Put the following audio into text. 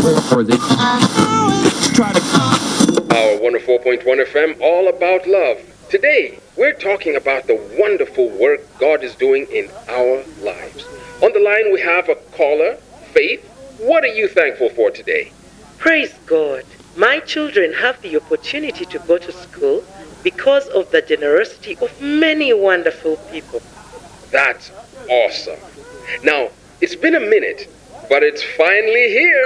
Our 104.1 FM, all about love. Today, we're talking about the wonderful work God is doing in our lives. On the line, we have a caller, Faith. What are you thankful for today? Praise God. My children have the opportunity to go to school because of the generosity of many wonderful people. That's awesome. Now, it's been a minute, but it's finally here.